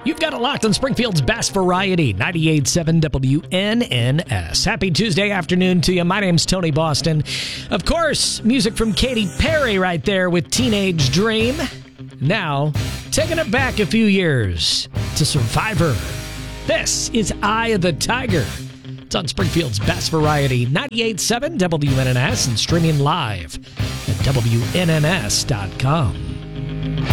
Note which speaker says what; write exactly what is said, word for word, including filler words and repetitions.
Speaker 1: You've got it locked on Springfield's Best Variety, ninety-eight point seven W N N S. Happy Tuesday afternoon to you. My name's Tony Boston. Of course, music from Katy Perry right there with Teenage Dream. Now, taking it back a few years to Survivor. This is Eye of the Tiger. It's on Springfield's Best Variety, ninety-eight point seven W N N S, and streaming live at W N N S dot com.